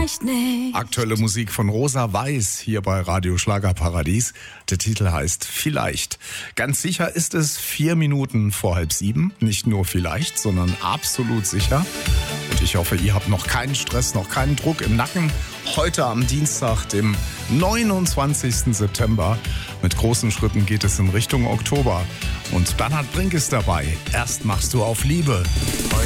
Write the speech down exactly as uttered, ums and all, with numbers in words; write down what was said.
vielleicht nicht. Aktuelle Musik von Rosa Weiß hier bei Radio Schlagerparadies. Der Titel heißt Vielleicht. Ganz sicher ist es vier Minuten vor halb sieben. Nicht nur vielleicht, sondern absolut sicher. Und ich hoffe, ihr habt noch keinen Stress, noch keinen Druck im Nacken. Heute am Dienstag, dem neunundzwanzigsten September. Mit großen Schritten geht es in Richtung Oktober. Und Bernhard Brink ist dabei. Erst machst du auf Liebe.